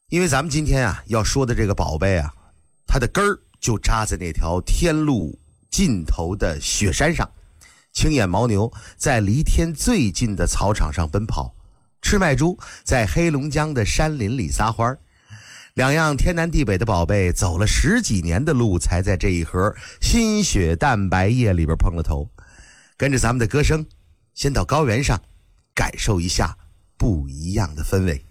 因为咱们今天啊要说的这个宝贝啊，它的根儿就扎在那条天路尽头的雪山上。青眼牦牛在离天最近的草场上奔跑，赤麦猪在黑龙江的山林里撒欢。两样天南地北的宝贝走了10几年的路，才在这一盒新雪蛋白液里边碰了头。跟着咱们的歌声，先到高原上感受一下不一样的氛围。